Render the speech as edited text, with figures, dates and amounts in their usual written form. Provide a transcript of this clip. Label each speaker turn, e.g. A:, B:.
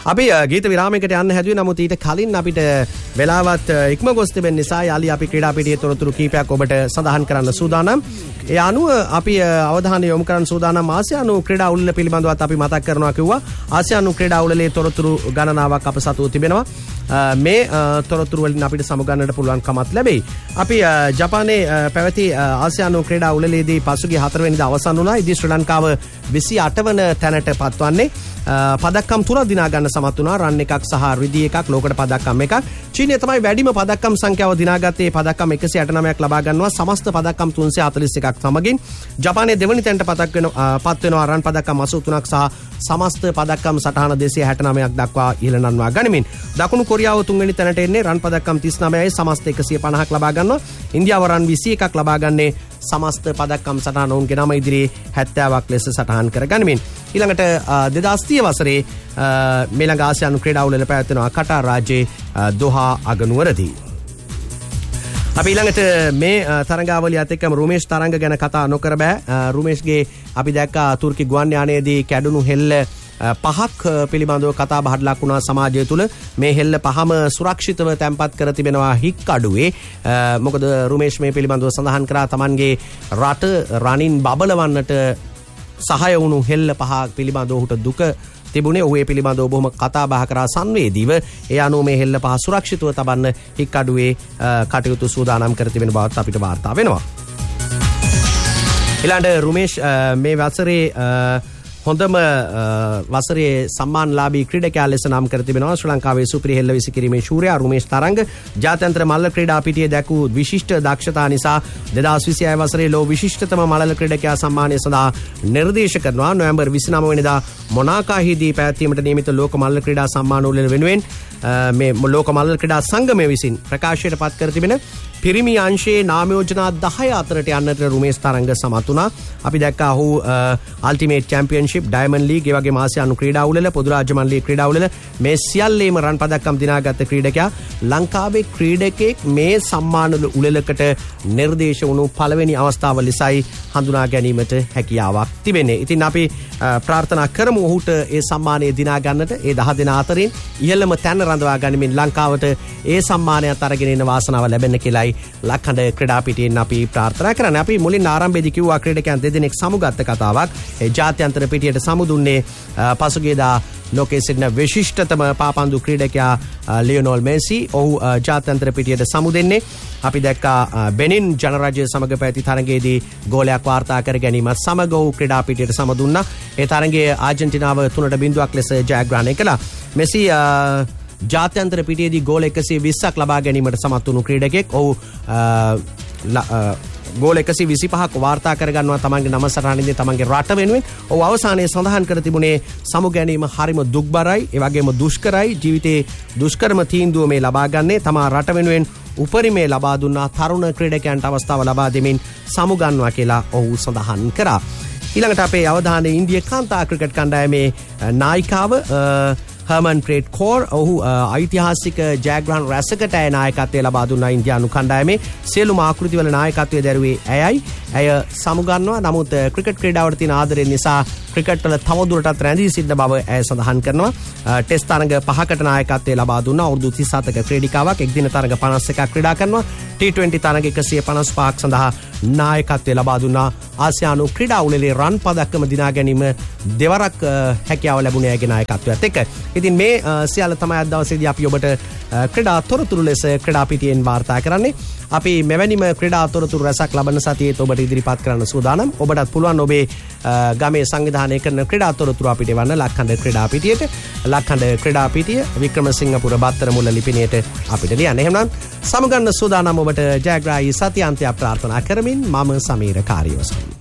A: අපි ගීත විරාමයකට යන්න හැදුවේ. නමුත් ඊට කලින් අපිට වෙලාවත් ඉක්ම ගොස් තිබෙන නිසා යාලි අපි ක්‍රීඩා පිටියේ තොරතුරු කීපයක් ඔබට සඳහන් කරන්න සූදානම්. ඒ අනුව අපි අවධානය යොමු කරන්න සූදානම් ආසියානු ක්‍රීඩා උළෙල පිළිබඳවත් අපි මතක් කරනවා කිව්වා. ආසියානු ක්‍රීඩා උළෙලේ තොරතුරු ගණනාවක් අප සතුව තිබෙනවා. මේ තොරතුරු වලින් අපිට සමුගන්නට පුළුවන් කමක් ලැබෙයි. අපි ජපානයේ පැවති ආසියානු ක්‍රීඩා උළෙලේදී පසුගිය 4 වෙනිදා අවසන් වුණා. ඉදී ශ්‍රී ලංකාව 28 වන තැනට පත්වන්නේ. පදක්කම් 3ක් දිනා ගන්න සමත් වුණා. රන් එකක් සහ රිදී එකක්, ලෝකඩ පදක්කම් එකක්. චීනය තමයි වැඩිම පදක්කම් සංඛ්‍යාව දිනාගත්තේ. පදක්කම් 169ක් ලබා ගන්නවා. සමස්ත පදක්කම් 341ක් සමගින් ජපානයේ දෙවනි තැනට පත් වෙනවා. රන් පදක්කම් 83ක් සහ සමස්ත පදක්කම් සටහන 269ක් දක්වා ඉහළ නංවා ගනිමින් දකුණු කොරියාව තුන්වෙනි තැනට එන්නේ. රන් පදක්කම් 39යි සමස්ත 150ක් ලබා ගන්නවා. ඉන්දියාව රන් 21ක් ලබා ගන්නේ. සමස්ත පදක්කම් සටහන ඔවුන්ගේ නම ඉදිරියේ 70ක් ලෙස සටහන් කර ගනිමින් ඊළඟට 2030 වසරේ මෙලඟ ආසියානු ක්‍රීඩා උළෙල පැවැත්වෙනවා කටාර් රාජ්‍යයේ දොහා අගනුවරදී. අපි ඊළඟට මේ තරඟාවලියත් එක්කම රුමේෂ් තරඟ ගැන කතා නොකර බෑ. රුමේෂ්ගේ අපි දැක්කා තුර්කි ගුවන් යානයේදී කැඩුණු හෙල්ල 5ක් පිළිබඳව කතා බහට ලක් වුණා සමාජය තුළ. මේ හෙල්ල 5ම සුරක්ෂිතව තැන්පත් කර තිබෙනවා හික්කඩුවේ. මොකද රුමේෂ් මේ පිළිබඳව සඳහන් කරා තමන්ගේ රට රනින් බබලවන්නට සහාය වුණු හෙල්ල 5 පිළිබඳව ඔහුට දුක තිබුණේ. ඔහු ඒ පිළිබඳව බොහොම කතා බහ කරා සංවේදීව. ඒ අනුව මේ හෙල්ල 5 සුරක්ෂිතව තබන්න හික්කඩුවේ කටයුතු සූදානම් කර තිබෙන බවත් අපිට වාර්තා වෙනවා. ඊළඟට රුමේෂ් මේ වසරේ හොඳම වසරේ සම්මානලාභී ක්‍රීඩකයා ලෙස නම් කර තිබෙනවා. ශ්‍රී ලංකාවේ සුපිරි හෙල්ල විසිකිරීමේ ශූරයා රුමේෂ් තරංග ජාත්‍යන්තර මල්ල ක්‍රීඩා පිටියේ දැකූ විශිෂ්ට දක්ෂතා නිසා 2026 වසරේ ලෝ විශිෂ්ටතම මල්ල ක්‍රීඩකයා සම්මානය සඳහා නිර්දේශ කරනවා. නොවැම්බර් 29 වෙනිදා මොනාකාහිදී පැවැත්වීමට නියමිත ලෝක මල්ල ක්‍රීඩා සම්මාන උළෙල වෙනුවෙන් මේ ලෝක මල්ල ක්‍රීඩා සංගමය විසින් ප්‍රකාශයට පත් කර තිබෙන පිරිමි අංශයේ නාම යෝජනා 10 අතරට යන්නට රුමේෂ් තරංග සමත් වුණා. අපි දැක්කා ඔහු අල්ටිමේට් චැම්පියන්ෂිප්, ඩයමන්ඩ් ලීග්, ඒ වගේම ආසියානු ක්‍රීඩා උළෙල, පොදු රාජ්‍ය මණ්ඩලයේ ක්‍රීඩා උළෙල මේ සියල්ලේම රන් පදක්කම් දිනාගත් ක්‍රීඩකයා. ලංකාවේ ක්‍රීඩකෙක් මේ සම්මාන උළෙලකට නිර්දේශ වුණු පළවෙනි අවස්ථාව ලෙසයි හඳුනා ගැනීමට හැකියාවක් තිබෙන්නේ. ඉතින් අපි ප්‍රාර්ථනා කරමු ඔහුට ඒ සම්මානය දිනා ගන්නට. ඒ 10 දෙනා අතරින් ඉහළම තැන රඳවා ගනිමින් ලංකාවට ඒ සම්මානයත් අරගෙන එන වාසනාව ලැබෙන්න කියලායි ලක්හඬ ක්‍රීඩා පිටියෙන් අපි ප්‍රාර්ථනා කරන්නේ. අපි මුලින් ආරම්භයේදී කිව්වා ක්‍රීඩකයන් දෙදෙනෙක් සමුගත්ත කතාවක්. ඒ ජාත්‍යන්තර පිටියට සමුදුන්නේ පසුගියදා ලෝකයේ සිටින විශිෂ්ටතම පාපන්දු ක්‍රීඩකයා ලියනෝල් මේසි. ඔහු ජාත්‍යන්තර පිටියට සමුදෙන්නේ. අපි දැක්කා බෙනින් ජනරාජ්‍ය සමග පැවති තරඟයේදී ගෝලයක් වාර්තා කර ගැනීමත් සමග ඔහු ක්‍රීඩා පිටියට සමුදුන්නා. ඒ තරඟයේ ආර්ජන්ටිනාව 3-0ක් ලෙස ජයග්‍රහණය කළා. මෙසි ජාත්‍යන්තර පිටියේදී ගෝල 120ක් ලබා ගැනීමට සමත් වුණු ක්‍රීඩකෙක්. ඔහු ගෝල 125ක් වාර්තා කරගන්නවා තමන්ගේ නම සටහනින්දී තමන්ගේ රට වෙනුවෙන්. ඔහු අවසානයේ සඳහන් කර තිබුණේ සමු ගැනීම හරිම දුක්බරයි, ඒ වගේම දුෂ්කරයි. ජීවිතේ දුෂ්කරම තීන්දුව මේ ලබා ගන්නේ. තමා රට වෙනුවෙන් උපරිමේ ලබා දුන්නා. තරුණ ක්‍රීඩකයන්ට අවස්ථාව ලබා දෙමින් සමු ගන්නවා කියලා ඔහු සඳහන් කරා. ඊළඟට අපේ අවධානය ඉන්දිය කාන්තා ක්‍රිකට් කණ්ඩායමේ නායිකාව හර්මන් ප්‍රේට් කෝර්. ඔහු ඓතිහාසික ජයග්‍රහණ රැසකට නායකත්වය ලබා දුන්නා ඉන්දියානු කණ්ඩායමේ. සියලුම ආකෘතිවල නායකත්වය දැරුවේ ඇයයි. ඇය සමුගන්නවා. නමුත් ක්‍රිකට් ක්‍රීඩාවට තියෙන ආදරය නිසා ක්‍රිකට් වල තවදුරටත් රැඳී සිටින බව ඇය සඳහන් කරනවා. ටෙස්ට් තරඟ 5කට නායකත්වය ලබා දුන්නා. අවුරුදු 37ක ක්‍රීඩිකාවක්. එක්දින තරඟ 51ක් ක්‍රීඩා කරනවා. T20 තරඟ 155ක් සඳහා නායකත්වය ලබා දුන්නා. ආසියානු ක්‍රීඩා උළෙලේ රන් පදක්කම දිනා ගැනීම දෙවරක් හැකියාව ලැබුණේ ඇගේ නායකත්වයත් එක්ක. ඉතින් මේ සියල්ල තමයි අද දවසේදී අපි ඔබට ක්‍රීඩා තොරතුරු ලෙස ක්‍රීඩා පිටියෙන් වාර්තා කරන්නේ. අපි මෙවැනිම ක්‍රීඩා තොරතුරු රැසක් ලබන සතියේත් ඔබට ඉදිරිපත් කරන්න සූදානම්. ඔබටත් පුළුවන් ඔබේ ගමේ සංවිධානය කරන ක්‍රීඩා තොරතුරු අපිට එවන්න ලක්හඬ ක්‍රීඩා පිටියට. ලක්හඬ ක්‍රීඩා පිටිය වික්‍රමසිංහපුර බත්තර මුල්ල ලිපිණියට අපිට ලියන්න. එහෙනම් සමගන්න සූදානම් ඔබට ජයග්‍රාහී සතියාන්තයක් ප්‍රාර්ථනා කරමින් මම සමීර කාර්යවසම්.